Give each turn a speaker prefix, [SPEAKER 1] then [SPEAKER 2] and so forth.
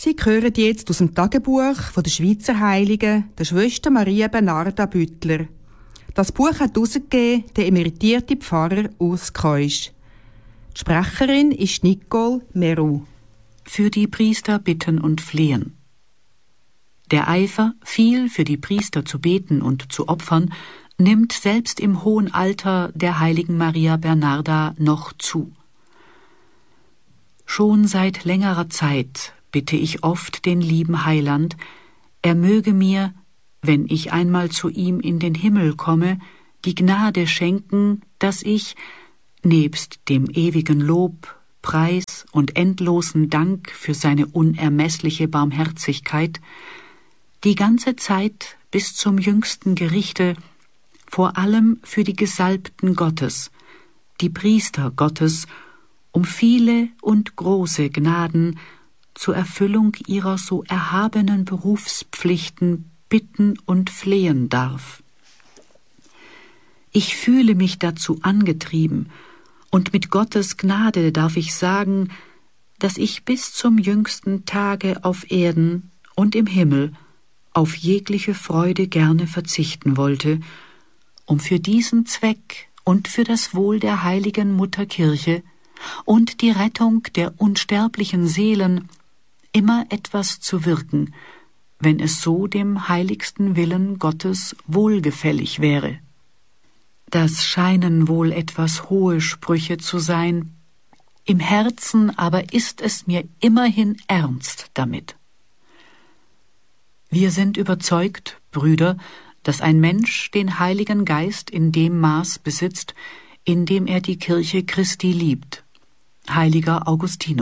[SPEAKER 1] Sie hören jetzt aus dem Tagebuch von der Schweizer Heiligen, der Schwester Maria Bernarda Büttler. Das Buch hat herausgegeben der emeritierte Pfarrer Urs Keusch. Die Sprecherin ist Nicole Meru.
[SPEAKER 2] Für die Priester bitten und flehen. Der Eifer, viel für die Priester zu beten und zu opfern, nimmt selbst im hohen Alter der heiligen Maria Bernarda noch zu. Schon seit längerer Zeit bitte ich oft den lieben Heiland, er möge mir, wenn ich einmal zu ihm in den Himmel komme, die Gnade schenken, dass ich, nebst dem ewigen Lob, Preis und endlosen Dank für seine unermessliche Barmherzigkeit, die ganze Zeit bis zum jüngsten Gerichte, vor allem für die Gesalbten Gottes, die Priester Gottes, um viele und große Gnaden zur Erfüllung ihrer so erhabenen Berufspflichten bitten und flehen darf. Ich fühle mich dazu angetrieben, und mit Gottes Gnade darf ich sagen, dass ich bis zum jüngsten Tage auf Erden und im Himmel auf jegliche Freude gerne verzichten wollte, um für diesen Zweck und für das Wohl der heiligen Mutterkirche und die Rettung der unsterblichen Seelen immer etwas zu wirken, wenn es so dem heiligsten Willen Gottes wohlgefällig wäre. Das scheinen wohl etwas hohe Sprüche zu sein, im Herzen aber ist es mir immerhin ernst damit. Wir sind überzeugt, Brüder, dass ein Mensch den Heiligen Geist in dem Maß besitzt, in dem er die Kirche Christi liebt. Heiliger Augustinus.